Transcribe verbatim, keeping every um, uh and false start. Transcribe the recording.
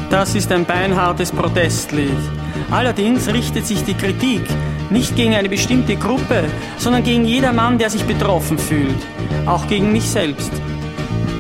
Das ist ein beinhartes Protestlied. Allerdings richtet sich die Kritik nicht gegen eine bestimmte Gruppe, sondern gegen jedermann, der sich betroffen fühlt. Auch gegen mich selbst.